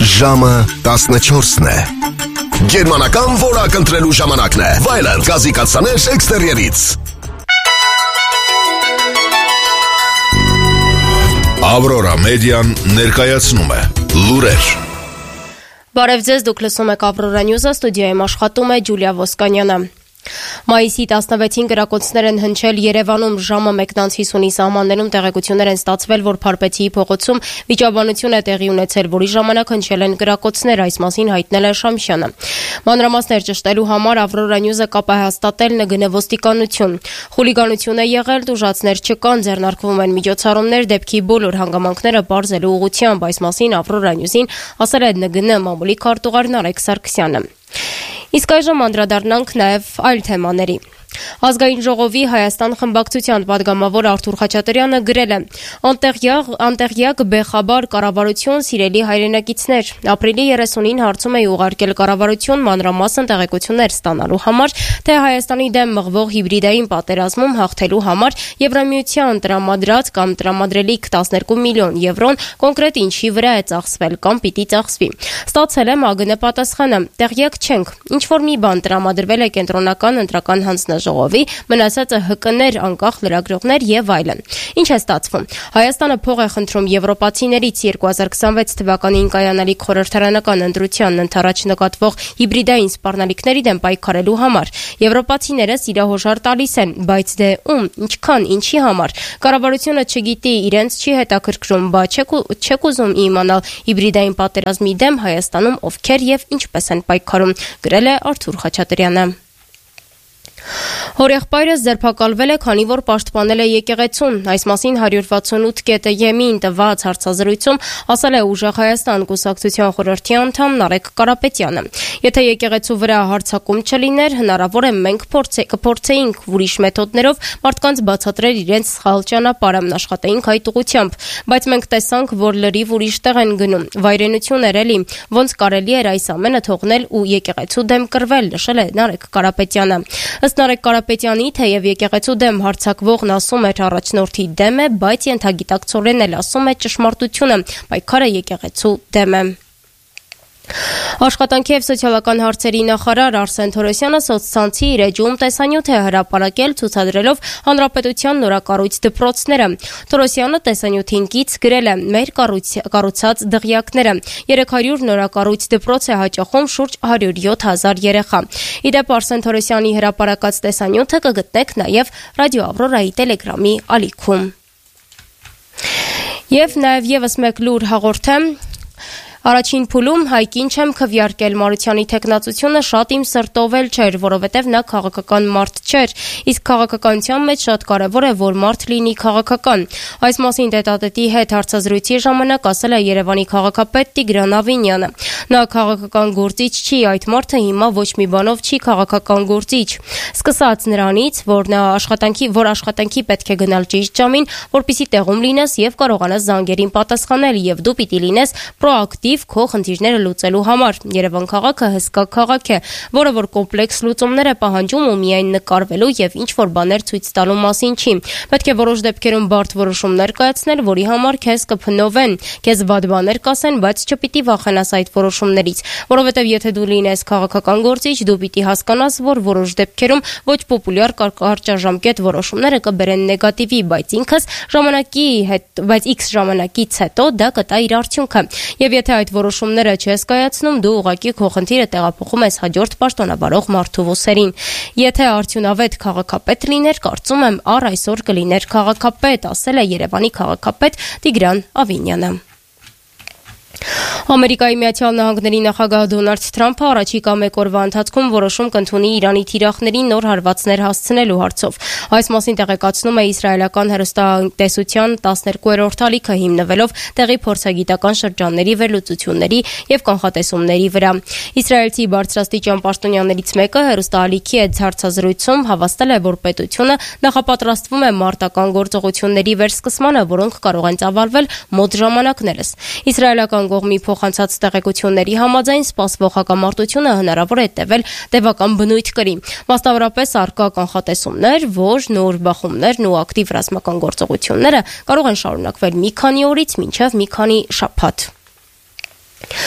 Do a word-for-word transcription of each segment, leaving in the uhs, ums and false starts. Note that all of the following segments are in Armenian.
Ժամը տասնչորսն է։ Գերմանական որակ ընտրելու ժամանակն է։ Վայելն գազի կաթսաներ էքստերիերից։ Ավրորա մեդիան ներկայացնում է լուրեր։ Բարև ձեզ, դուք լսում եք Ավրորա Նյուզը, ստուդիայում աշխատում է Ջուլիա Ոսկանյանը։ Մայիսի տասնվեցին կրակոցներ են հնչել Երևանում, ժամը մեկն հիսունի սահմաններում տեղեկություններ են ստացվել, որ Փարպեցիի փողոցում վիճաբանություն է տեղի ունեցել, որի ժամանակ հնչել են կրակոցներ, այս մասին հայտնել է Շամշյանը։ Մանրամասներ ճշտելու համար Ավրորա Նյուզը կապ է հաստատել ՆԳՆ ոստիկանություն։ Խուլիգանություն է եղել, տուժածներ չկան, ձեռնարկվում են միջոցառումներ դեպքի բոլոր հանգամանքները բարձելու ուղղությամբ, այս մասին Ավրորա Նյուզին ասել է ՆԳՆ մամուլի քարտուղար Նարեկ Սարգսյանը։ Իսկ այժմ անդրադառնանք նաև այլ թեմաների։ Ազգային ժողովի Հայաստան խմբակցության падգամավոր Արթուր Խաչատրյանը գրել է. «Անտեղյակ բեխաբար կառավարություն, սիրելի հայրենակիցներ, ապրիլի երեսունին հարցում էի ուղարկել կառավարություն մանրամասն տեղեկություններ ստանալու համար, թե Հայաստանի դեմ մղվող հիբրիդային պատերազմում հաղթելու համար Եվրամիության տրամադրած կամ տրամադրելիք տասներկու միլիոն եվրոն կոնկրետ ինչի վրա է ծախսվել կամ պիտի ծախսվի։ Ստացել եմ ԱԳՆ պատասխանը. տեղյակ չենք, ինչ որ մի բան տրամադրվել է կենտրոնական ընտրական հանձնաժողովի, մնացածը ՀԿ-ներ, անկախ լրագրողներ եւ այլն։ Ինչ է ստացվում։ Հայաստանը փող է խնդրում եվրոպացիներից երկու հազար քսանվեց թվականին կայանալիք խորհրդարանական ընտրությանն ընդառաջ նկատվող հիբրիդային սպառնալիքների դեմ պայքարելու համար։ Եվրոպացիները սիրահոժար տալիս են, բայց դե ում, ինչքան, ինչի համար։ Կառավարությունը չգիտի, իրենց չի հետաքրքրում, բա չեք ուզում իմանալ հիբրիդային պատերազմի դեմ Հայաստանում ովքեր եւ ինչպես են պայքարում, գրել է Արթուր Խաչատրյանը։ Հորեղբայրս ձերբակալվել է, քանի որ պաշտպանել է եկեղեցուն։ Այս մասին հարյուր վաթսունութ կետ ԵՄ-ին տված հարցազրույցում ասել է Ուժեղ Հայաստան կուսակցության խորհրդի անդամ Նարեկ Կարապետյանը։ Եթե եկեղեցու վրա հարձակում չլիներ, հնարավոր է մենք կփորձեինք ուրիշ մեթոդներով մարդկանց բացատրել իրենց սխալ ճանապարհը, աշխատեինք այդ ուղղությամբ, բայց մենք տեսանք, որ լրիվ ուրիշ տեղ են գնում։ Վայրենություն էր էլի, ոնց կարելի էր այս ամենը թողնել ու եկեղեցու դեմ կռվել, նշել է Նարեկ Կարապետյանը։ Ըստ Նարեկ Կարապետյանի, թեև եկեղեցու դեմ հարձակվողն ասում էր առաջնորդի դեմ է, բայց ենթագիտակցորեն էլ ասում է ճշմարտությունը, պայքարը եկեղեցու դեմ է։ Աշխատանքի և սոցիալական հարցերի նախարար Արսեն Թորոսյանը սոցցանցի իր էջում տեսանյութ է հրապարակել ցուցադրելով հանրապետության նորակառույց դպրոցները։ Թորոսյանը տեսանյութին կից գրել է. «Մեր կառուցած դղյակները երեք հարյուր նորակառույց դպրոց է հաճախում շուրջ հարյուր յոթ հազար երեխա»։ Իդեպ Արսեն Թորոսյանի հրապարակած տեսանյութը կգտնեք նաև Ռադիո Ավրորայի տելեգրամի ալիքում։ Եվ նաև եւս մեկ լուր հաղորդեմ։ Առաջին փուլում հայկին չեմ քվեարկել Մարությանի թեկնածությունը շատ իմ սրտով էլ չէր, որովհետև նա քաղաքական մարդ չէր, իսկ քաղաքականության մեջ շատ կարևոր է, որ մարդ լինի քաղաքական։ Այս մասին տետատետի հետ հարցազրույցի ժամանակ ասել է Երևանի քաղաքապետ Տիգրան Ավինյանը։ Նա քաղաքական գործիչ չի, այդ մարդը հիմա ոչ մի բանով չի քաղաքական գործիչ։ Սկսած նրանից, որ նա աշխատանքի, որ աշխատանքի պետք է գնալ ճիշտ ժամին, որպեսզի տեղում լինես եւ կարողանաս զանգերին պատասխանել, եւ դու պիտի լինես պրոակտիվ քո խնդիրները լուծելու համար։ Երևան քաղաքը հսկա քաղաք է, որը որ կոմպլեքս լուծումներ է պահանջում ու միայն նկարվելու եւ ինչ որ բաներ ցույց տալու մասին չի։ Պետք է որոշ դեպքերում բարդ որոշումներ կայացնել, որի համար քեզ կփնովեն, քեզ վատ բաներ կասեն, բայց չպիտի վախենաս այդ որոշումներից, որովհետեւ եթե դու լինես քաղաքական գործիչ, դու պիտի հասկանաս, որ որոշ դեպքերում ոչ պոպուլյար կարճաժամկետ որոշումները կբերեն նեգատիվի, բայց ինքս ժամանակի հետ, բայց X ժամանակից հետո դա կտա իր արդյունքը։ Եվ եթե այդ որոշումները չես կայացնում, դու ուղղակի քո խնդիրը տեղափոխում ես հաջորդ պաշտոնավարող մարդու ուսերին։ Եթե արդյունավետ քաղաքապետ լիներ, կարծում եմ առ այսօր կլիներ քաղաքապետ, ասել է Երևանի քաղաքապետ Տիգրան Ավինյանը։ Ամերիկայի Միացյալ Նահանգների նախագահ Դոնալդ Թրամփը առաջիկա մեկ օրվա ընթացքում որոշում կընդունի Իրանի թիրախներին նոր հարվածներ հասցնելու հարցով։ Այս մասին տեղեկացնում է իսրայելական հեռուստատեսության տասներկուերորդ ալիքը հիմնվելով տեղի փորձագիտական շրջանների վերլուծությունների եւ կանխատեսումների վրա։ Իսրայելցի բարձրաստիճան պաշտոնյաներից մեկը հեռուստաալիքի հետ հարցազրույցում հավաստել է, որ պետությունը նախապատրաստվում է մարտական գործողությունների վերսկսմանը, որոնք կարող են ծավալվել մոտ ժամանակներս։ Իսրայելական կողմի փոխանցած տեղեկությունների համաձայն սպասվող հակամարտությունը հնարավոր է տևել տևական բնույթ կրի։ Մասնավորապես առկա կանխատեսումներ, որ նոր բախումներն ու ակտիվ ռազմական գործողությունները կարող են շարունակվել մի քանի օրից մինչև մի քանի շաբաթ։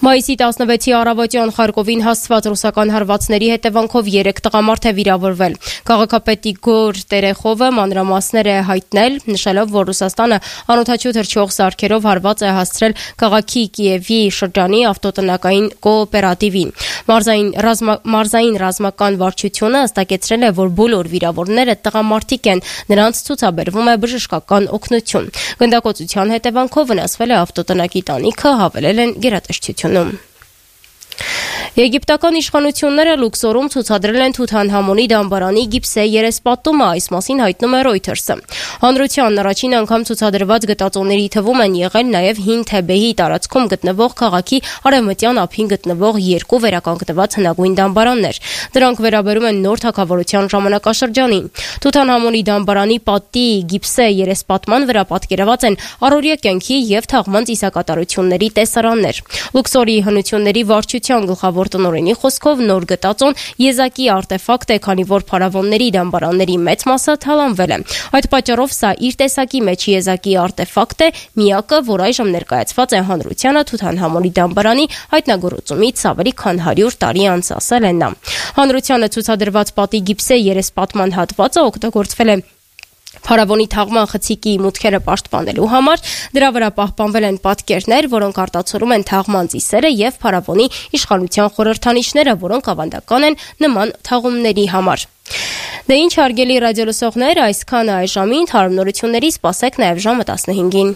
Մայիսի տասնվեցի առավոտյան Խարկովին հասցված ռուսական հարվածների հետևանքով երեք տղամարդ է վիրավորվել։ Քաղաքապետ Իգոր Տերեխովը մանրամասներ է հայտնել, նշելով, որ Ռուսաստանը անօդաչու թռչող սարքերով հարված է հասցրել քաղաքի Կիևի շրջանի ավտոտնակային կոոպերատիվին։ Մարզային, ռազմա, մարզային ռազմական վարչությունը հստակեցրել է, որ բոլոր վիրավորները տղամարդիկ են, նրանց ցուցաբերվում է բժշկական օգնություն։ Գնդակոծության հետևանքով վնասվել է ավտոտնակի տանիքը, հավելել են գերատեսչությունում։ Եգիպտական իշխանությունները Լուքսորում ցուցադրել են Թութանհամոնի դամբարանի գիպսե երեսպատումը, այս մասին հայտնում է Reuters-ը։ Հանրության առաջին անգամ ցուցադրված գտածոների թվում են եղել նաև Հին Թեբեի տարածքում գտնվող քաղաքի արևմտյան ափին գտնվող երկու վերականգնված հնագույն դամբարաններ։ Դրանք վերաբերում են նոր թագավորության ժամանակաշրջանին։ Թութանհամոնի դամբարանի պատի գիպսե երեսպատման վրա պատկերված են առօրյա կյանքի եւ թաղման ծիսակատարությունների տեսարաններ։ Լուքսորի հնությունների վարչության գլխավոր տնօրենի խոսքով նոր գտածոն եզակի արտեֆակտ է, քանի որ փարավոնների դամբարանների մեծ մասը թալանվել է։ Այդ պատճառով սա իր տեսակի մեջ եզակի արտեֆակտ է, միակը, որ այժմ ներկայացված է հանրությանը Թութանհամոնի դամբարանի հայտնագործումից ավելի քան հարյուր տարի անց, ասել են նա։ Հանրությանը ցուցադրված պատի գիպսե երեսպատման հատվածը օգտագործվել է Փարավոնի թաղման խցիկի մուտքերը պաշտպանելու համար, դրա վրա պահպանվել են պատկերներ, որոնք արտացոլում են թաղման ծիսերը եւ փարավոնի իշխանության խորհրդանիշները, որոնք ավանդական են նման թաղումների համար։ Դե ինչ հարգելի ռադիոլսողներ, այսքան այժմին հարմնորությունների սպասեք նաեւ ժամը տասնհինգին։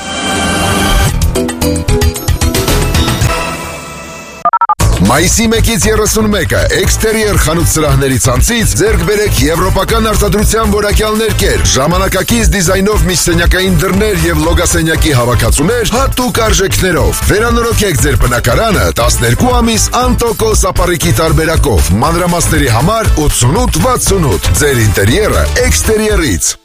Մայիսի մեկից երեսունմեկը էքստերիեր խանութ սրահների ցանցից ձեռք բերեք եվրոպական արտադրության որակյալ ներկեր, ժամանակակից դիզայնով միջսենյակային դռներ եւ լոգասենյակի հավաքածուներ հատուկ արժեքներով։ Վերանորոգեք ձեր բնակարանը տասներկու ամիս անտոկոս ապառիկի տարբերակով, մանրամասների համար ութսունութ վաթսունութ։ Ձեր ինտերիերը էքստերիերից։